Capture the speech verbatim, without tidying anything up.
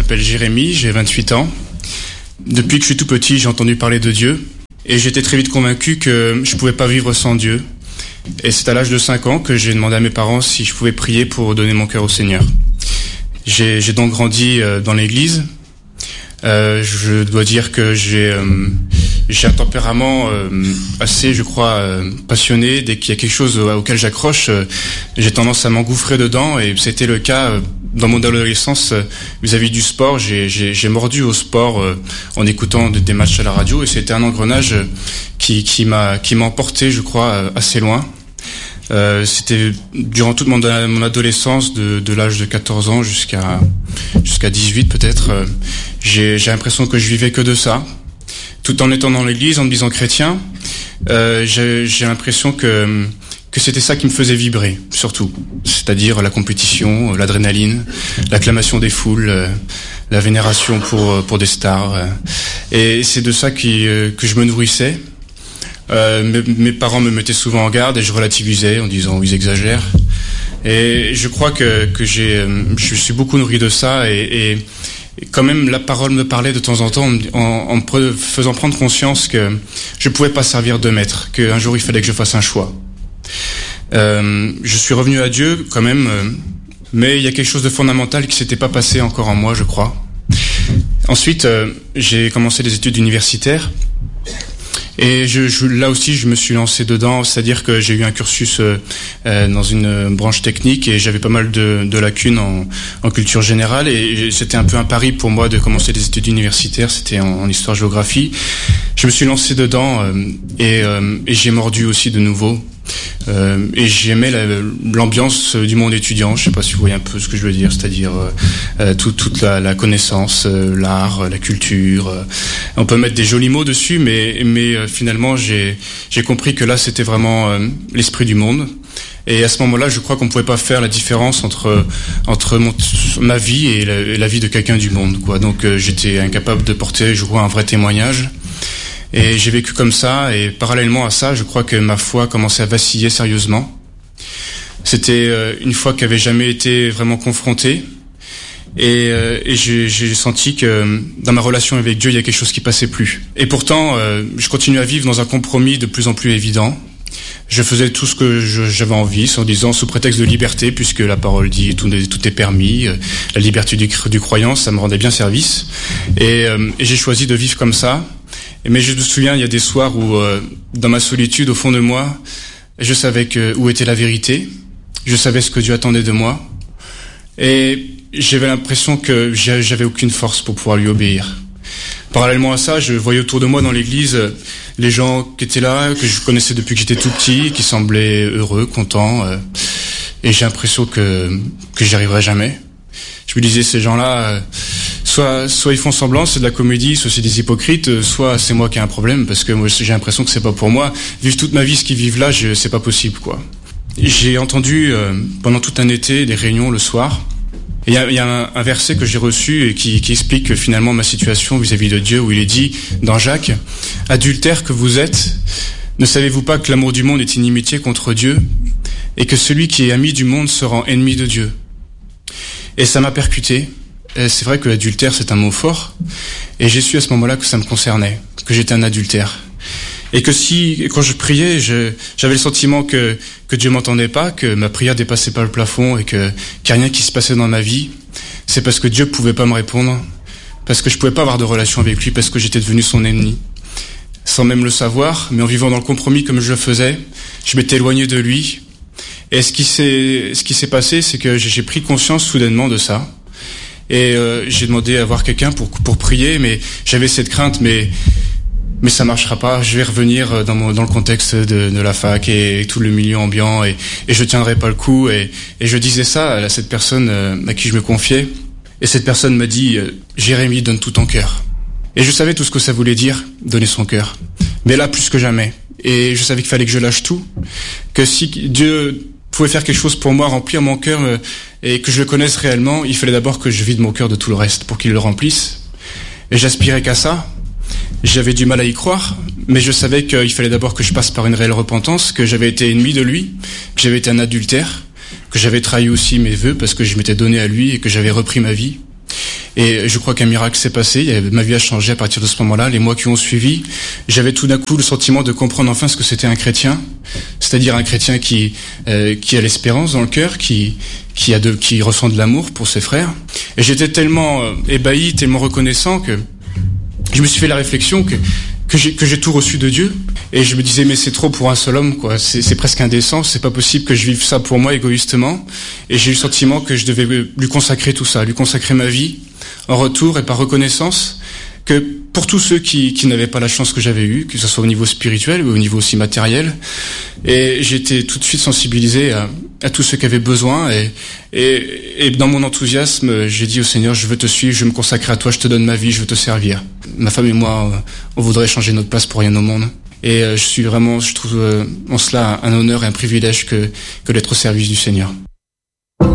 m'appelle Jérémy, j'ai vingt-huit ans. Depuis que je suis tout petit, j'ai entendu parler de Dieu et j'étais très vite convaincu que je pouvais pas vivre sans Dieu. Et c'est à l'âge de cinq ans que j'ai demandé à mes parents si je pouvais prier pour donner mon cœur au Seigneur. J'ai, j'ai donc grandi euh, dans l'église. Euh, je dois dire que j'ai, euh, j'ai un tempérament euh, assez, je crois, euh, passionné. Dès qu'il y a quelque chose auquel j'accroche, euh, j'ai tendance à m'engouffrer dedans. Et c'était le cas euh, dans mon adolescence euh, vis-à-vis du sport. J'ai, j'ai, j'ai mordu au sport euh, en écoutant des, des matchs à la radio. Et c'était un engrenage euh, qui, qui m'a, qui m'a emporté, je crois, euh, assez loin. Euh, c'était durant toute mon, mon adolescence, de, de l'âge de quatorze ans jusqu'à jusqu'à dix-huit peut-être. Euh, j'ai, j'ai l'impression que je vivais que de ça, tout en étant dans l'église, en me disant chrétien. Euh, j'ai, j'ai l'impression que que c'était ça qui me faisait vibrer, surtout, c'est-à-dire la compétition, l'adrénaline, l'acclamation des foules, euh, la vénération pour pour des stars. Euh, et c'est de ça qui euh, que je me nourrissais. Euh, mes, mes parents me mettaient souvent en garde et je relativisais en disant ils exagèrent. Et je crois que que j'ai, je suis beaucoup nourri de ça et, et, et quand même la parole me parlait de temps en temps en, en, en me faisant prendre conscience que je pouvais pas servir de maître, qu'un jour il fallait que je fasse un choix. Euh, je suis revenu à Dieu quand même, euh, mais il y a quelque chose de fondamental qui s'était pas passé encore en moi, je crois. Ensuite, euh, j'ai commencé des études universitaires. Et je, je, là aussi, je me suis lancé dedans, c'est-à-dire que j'ai eu un cursus euh, euh, dans une branche technique et j'avais pas mal de, de lacunes en, en culture générale et c'était un peu un pari pour moi de commencer des études universitaires, c'était en, en histoire-géographie. Je me suis lancé dedans euh, et, euh, et j'ai mordu aussi de nouveau. Euh, et j'aimais la, l'ambiance du monde étudiant, je sais pas si vous voyez un peu ce que je veux dire, c'est-à-dire euh, tout, toute la, la connaissance, euh, l'art, la culture. Euh, on peut mettre des jolis mots dessus, mais, mais euh, finalement j'ai, j'ai compris que là c'était vraiment euh, l'esprit du monde. Et à ce moment-là, je crois qu'on pouvait pas faire la différence entre entre mon, ma vie et la, et la vie de quelqu'un du monde, quoi. Donc euh, j'étais incapable de porter, je crois, un vrai témoignage. Et j'ai vécu comme ça, et parallèlement à ça, je crois que ma foi commençait à vaciller sérieusement. C'était euh, une foi qui avait jamais été vraiment confrontée, et, euh, et j'ai, j'ai senti que dans ma relation avec Dieu, il y a quelque chose qui passait plus. Et pourtant, euh, je continue à vivre dans un compromis de plus en plus évident. Je faisais tout ce que je, j'avais envie, en disant sous prétexte de liberté, puisque la parole dit tout, tout est permis, euh, la liberté du, du croyant, ça me rendait bien service, et, euh, et j'ai choisi de vivre comme ça. Mais je me souviens, il y a des soirs où, euh, dans ma solitude, au fond de moi, je savais que où était la vérité, je savais ce que Dieu attendait de moi, et j'avais l'impression que j'avais aucune force pour pouvoir lui obéir. Parallèlement à ça, je voyais autour de moi dans l'église les gens qui étaient là, que je connaissais depuis que j'étais tout petit, qui semblaient heureux, contents, euh, et j'ai l'impression que que j'y arriverai jamais. Je me disais, ces gens-là, euh, soit soit ils font semblant, c'est de la comédie, soit c'est des hypocrites, soit c'est moi qui ai un problème, parce que moi j'ai l'impression que c'est pas pour moi. Vivre toute ma vie ce qu'ils vivent là, je, c'est pas possible, quoi. J'ai entendu euh, pendant tout un été des réunions le soir. Il y a, y a un, un verset que j'ai reçu et qui, qui explique finalement ma situation vis-à-vis de Dieu, où il est dit dans Jacques: adultères que vous êtes, ne savez-vous pas que l'amour du monde est inimitié contre Dieu, et que celui qui est ami du monde se rend ennemi de Dieu? Et ça m'a percuté. Et c'est vrai que l'adultère, c'est un mot fort, et j'ai su à ce moment-là que ça me concernait, que j'étais un adultère. Et que si, quand je priais, je, j'avais le sentiment que, que Dieu m'entendait pas, que ma prière dépassait pas le plafond et que, qu'il n'y a rien qui se passait dans ma vie, c'est parce que Dieu pouvait pas me répondre, parce que je pouvais pas avoir de relation avec lui, parce que j'étais devenu son ennemi. Sans même le savoir, mais en vivant dans le compromis comme je le faisais, je m'étais éloigné de lui. Et ce qui s'est, ce qui s'est passé, c'est que j'ai pris conscience soudainement de ça. Et euh, j'ai demandé à voir quelqu'un pour, pour prier, mais j'avais cette crainte, mais... mais ça marchera pas, je vais revenir dans, mon, dans le contexte de, de la fac et, et tout le milieu ambiant et, et je tiendrai pas le coup et, et je disais ça à cette personne à qui je me confiais et cette personne m'a dit « Jérémy, donne tout ton cœur ». Et je savais tout ce que ça voulait dire, donner son cœur, mais là plus que jamais. Et je savais qu'il fallait que je lâche tout, que si Dieu pouvait faire quelque chose pour moi, remplir mon cœur et que je le connaisse réellement, il fallait d'abord que je vide mon cœur de tout le reste pour qu'il le remplisse. Et j'aspirais qu'à ça. J'avais du mal à y croire, mais je savais qu'il fallait d'abord que je passe par une réelle repentance, que j'avais été ennemi de lui, que j'avais été un adultère, que j'avais trahi aussi mes vœux parce que je m'étais donné à lui et que j'avais repris ma vie. Et je crois qu'un miracle s'est passé. Ma vie a changé à partir de ce moment-là. Les mois qui ont suivi, j'avais tout d'un coup le sentiment de comprendre enfin ce que c'était un chrétien, c'est-à-dire un chrétien qui euh, qui a l'espérance dans le cœur, qui qui a de qui ressent de l'amour pour ses frères. Et j'étais tellement euh, ébahi, tellement reconnaissant que je me suis fait la réflexion que que j'ai que j'ai tout reçu de Dieu. Et je me disais, mais c'est trop pour un seul homme, quoi. C'est, c'est presque indécent. C'est pas possible que je vive ça pour moi égoïstement. Et j'ai eu le sentiment que je devais lui consacrer tout ça, lui consacrer ma vie en retour et par reconnaissance, que pour tous ceux qui, qui n'avaient pas la chance que j'avais eue, que ce soit au niveau spirituel ou au niveau aussi matériel. Et j'étais tout de suite sensibilisé à, à tous ceux qui avaient besoin. Et, et, et dans mon enthousiasme, j'ai dit au Seigneur, je veux te suivre, je veux me consacrer à toi, je te donne ma vie, je veux te servir. Ma femme et moi, on voudrait changer notre place pour rien au monde. Et je suis vraiment, je trouve en cela un honneur et un privilège que, que d'être au service du Seigneur.